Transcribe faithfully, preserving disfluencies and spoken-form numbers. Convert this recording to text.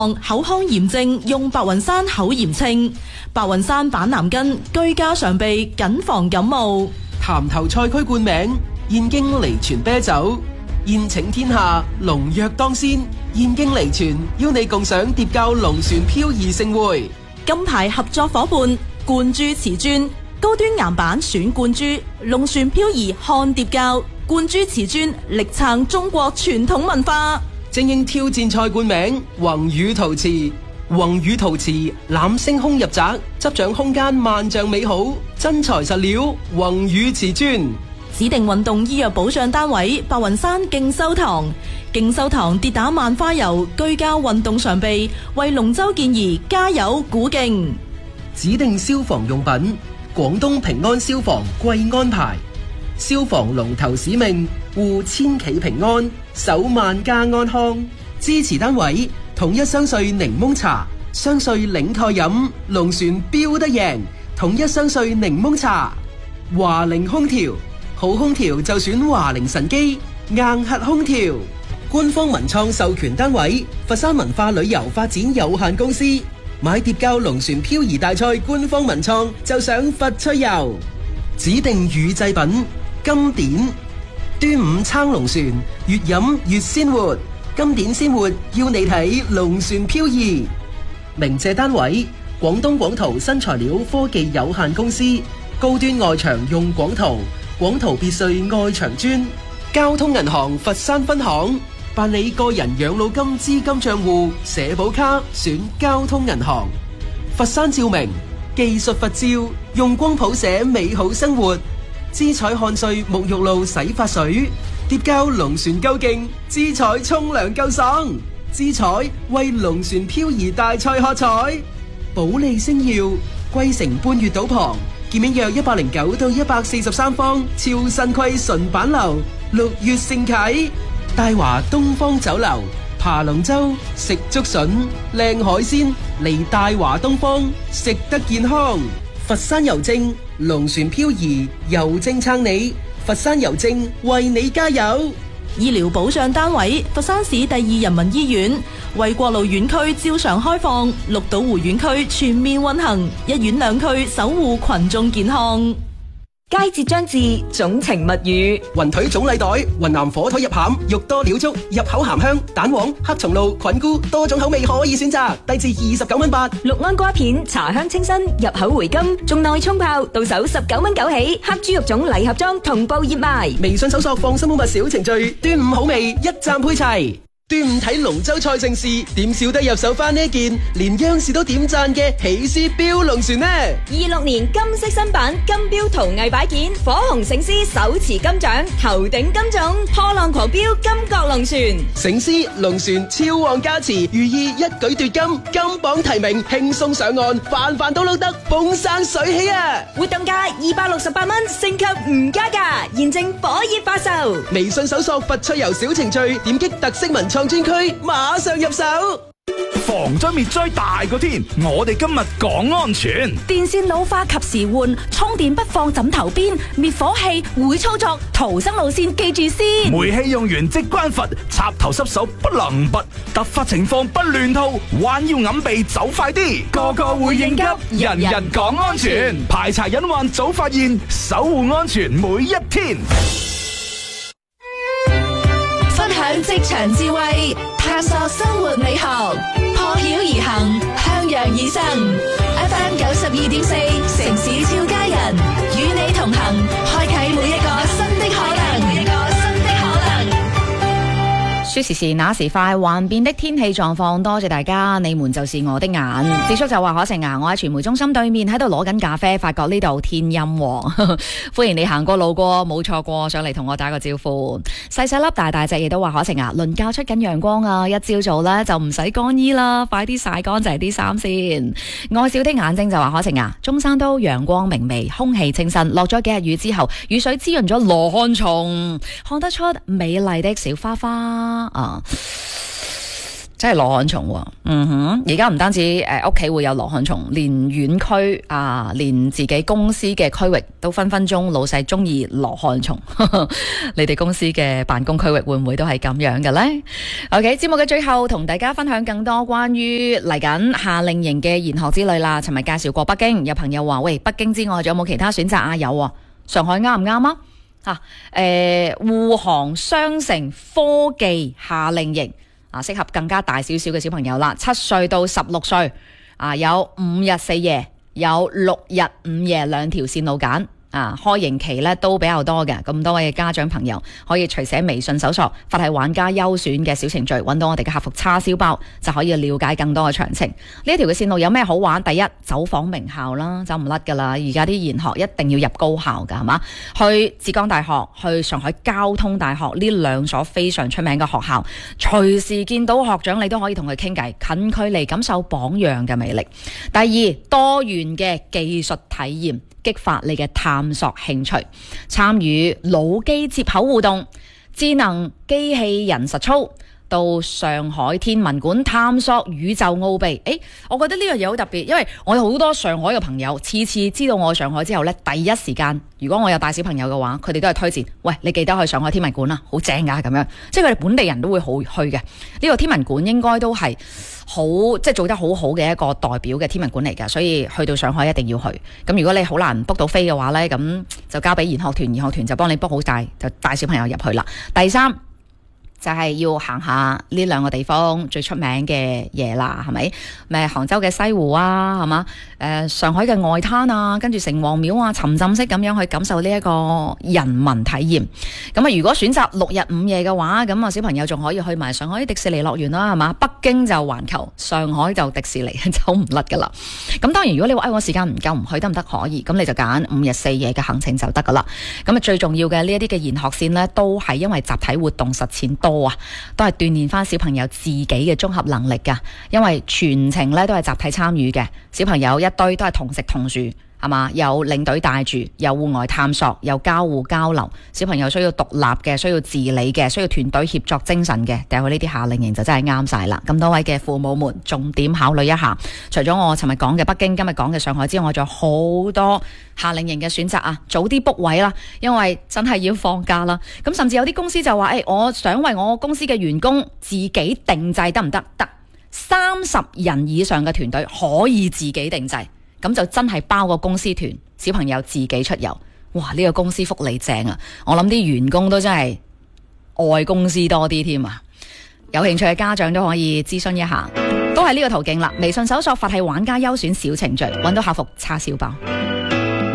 口腔炎症用白雲山口炎清，白雲山板藍根居家常備，謹防感冒。 潭頭賽區冠名燕京離泉啤酒，宴請天下，龍躍當先。燕京離泉邀你共賞疊教龍船漂移盛會。 金牌合作伙伴冠珠瓷磚，高端岩板選冠珠，龍船漂移看疊教，冠珠瓷磚力撐中國傳統文化。 精英挑戰賽冠名宏宇陶瓷，宏宇陶瓷攬星空入宅，執掌空間萬丈美好，真材實料宏宇瓷磚。 指定運動醫藥保障單位白雲山競修堂，競修堂跌打萬花油居家運動常備，為龍舟健兒加油鼓勁。 指定消防用品廣東平安消防貴安牌，消防龍頭使命護千企平安，守萬家安康。支持單位統一雙穗檸檬茶，雙穗檸蓋飲，龍船飆得贏。統一雙穗檸檬茶。華菱空調，好空調就選華菱神機硬核空調。官方文創授權單位佛山文化旅遊發展有限公司。買疊教龍船漂移大賽官方文創就上佛趣遊。指定乳製品金典，端午撐龍船，越飲越鮮活。金典鮮活要你睇龍船漂移。鳴謝單位廣東廣圖新材料科技有限公司。高端外牆用廣圖，廣圖別墅外牆磚。交通銀行佛山分行，辦理個人養老金資金賬戶社保卡選交通銀行。佛山照明技術佛照，用光譜寫美好生活。姿彩漢瑞沐浴露洗髮水，疊教龍船夠勁，姿彩沖涼夠爽。姿彩為龍船漂移大賽喝彩。保利星耀桂城半月島旁，建面約一百零九到一百四十三方，超新規純板樓，六月盛啟。大華東方酒樓爬龍舟食竹筍，靚海鮮嚟大華東方，食得健康。佛山郵政龍船漂移，郵政撐你，佛山郵政為你加油。 醫療保障單位佛山市第二人民醫院，為國路院區照常開放，綠島湖院區全面運行，一院兩區守護群眾健康。 佳節將至，總情物語。 雲腿總禮袋，雲南火腿入餡，肉多料足，入口鹹香，蛋黃、黑松露、菌菇，多種口味可以選擇，低至二十九蚊八。 六安瓜片，茶香清新，入口回甘，仲耐沖泡，到手十九蚊九起。黑豬肉種禮盒裝同步熱賣。 微信搜索放心好物小程序，端午好味一站配齊。端午睇龍舟賽盛事，點少得入手翻呢件連央視都點讚嘅喜事標龍船呢？ 二六年金色新版金標陶藝擺件，火紅醒獅手持金獎，頭頂金種，破浪狂飆金角龍船。 醒獅龍船超旺加持，寓意一舉奪金，金榜題名，輕鬆上岸，飯飯都撈得，風生水起啊！ 活動價二百六十八蚊，升級唔加價，現正火熱發售。 微信搜索佛趣遊小程序，點擊特色文創專區，馬上入手。 防災滅災大過天，我哋今日講安全。 電線老化及時換，充電不放枕頭邊，滅火器會操作，逃生路線記住先。 煤氣用完即關閥，插頭濕手不能拔，突發情況不亂套，彎腰揞鼻走快啲，個個會應急，人人講安全，排查隱患早發現，守護安全每一天。 分享職場智慧，探索生活美學，破曉而行，向陽而生。F M 九十二點四，城市俏佳人，與你同行，開啟每一個新的可能。每一個新的可能。 說時遲那時快，幻變的天氣狀況，多謝大家，你們就是我的眼。智叔就話可成啊，我喺傳媒中心對面喺度攞緊咖啡，發覺呢度天陰喎，歡迎你行過路過，冇錯過，上嚟同我打個招呼。細細粒大大隻亦都話可成啊，輪教出緊陽光啊，一朝早呢就唔使乾衣啦，快啲曬乾淨啲衫先。愛笑的眼睛就話可成啊，中山都陽光明媚，空氣清新，落咗幾日雨之後，雨水滋潤咗羅漢松，看得出美麗的小花花。啊， 真係羅漢蟲喎，嗯哼，而家唔單止誒屋企會有羅漢蟲，連院區啊，連自己公司嘅區域都分分鐘老細中意羅漢蟲。你哋公司嘅辦公區域會唔會都係咁樣嘅呢？ OK， 節目嘅最後同大家分享更多關於嚟緊夏令營嘅研學之旅啦。尋日介紹過北京，有朋友話喂，北京之外仲有冇其他選擇啊？有啊，上海啱唔啱啊？嚇、呃，誒滬杭雙城科技夏令營。啊，適合更加大少少嘅小朋友啦，七歲到十六歲，啊有五日四夜，有六日五夜兩條線路揀。啊，開營期咧都比較多嘅，咁多位嘅家長朋友可以隨寫微信搜索佛系玩家優選嘅小程序，揾到我哋嘅客服叉燒包，就可以了解更多嘅詳情。呢一條嘅線路有咩好玩？第一，走訪名校啦，走唔甩噶啦，而家啲研學一定要入高校噶，係嘛？去浙江大學，去上海交通大學呢兩所非常出名嘅學校，隨時見到學長你都可以同佢傾偈，近距離感受榜樣嘅魅力。第二，多元嘅技術體驗，激發你嘅探索興趣，參與腦機接口互動、智能機器人實操，到上海天文館探索宇宙奧秘。誒，我覺得呢樣嘢好特別，因為我有好多上海嘅朋友，次次知道我上海之後呢，第一時間如果我有帶小朋友嘅話，佢哋都係推薦，喂，你記得去上海天文館啦，好正噶咁樣，即係佢哋本地人都會好去嘅。呢個天文館應該都係好即係做得好好嘅一個代表嘅天文館嚟㗎，所以去到上海一定要去。咁如果你好難 book 到飛嘅話呢，咁就交俾研學團，研學團就幫你 book 好晒，就帶小朋友入去啦。第三就係要行下呢兩個地方最出名嘅嘢啦，係咪？咩杭州嘅西湖啊，係嘛？誒、呃，上海嘅外灘啊，跟住城隍廟啊，沉浸式咁樣去感受呢一個人文體驗。咁啊，如果選擇六日五夜嘅話，咁啊小朋友仲可以去埋上海迪士尼樂園啦，係嘛？北京就環球，上海就迪士尼，走唔甩噶啦。咁當然，如果你話誒、哎、我時間唔夠唔去得唔得？可以，咁你就揀五日四夜嘅行程就得噶啦。咁啊，最重要嘅呢一啲嘅研學線呢，都係因為集體活動實踐多。都係鍛煉翻小朋友自己嘅綜合能力噶，因為全程咧都係集體參與嘅，小朋友一堆都係同食同住，係嘛？有領隊帶住，有戶外探索，有交互交流，小朋友需要獨立嘅，需要自理嘅，需要團隊協作精神嘅，掉去呢啲夏令營就真係啱晒啦。咁多位嘅父母們，重點考慮一下，除咗我尋日講嘅北京，今日講嘅上海之外，仲有好多夏令營嘅選擇啊！早啲 book 位啦，因為真係要放假啦。咁甚至有啲公司就話，誒、欸，我想為我公司嘅員工自己定製得唔得？得，三十人以上嘅團隊可以自己定製。咁就真係包個公司團，小朋友自己出遊。哇！呢個公司福利正啊！我諗啲員工都真係愛公司多啲添啊！有興趣嘅家長都可以諮詢一下，都係呢個途徑啦。微信搜索佛系玩家優選小程序，揾到客服叉燒包。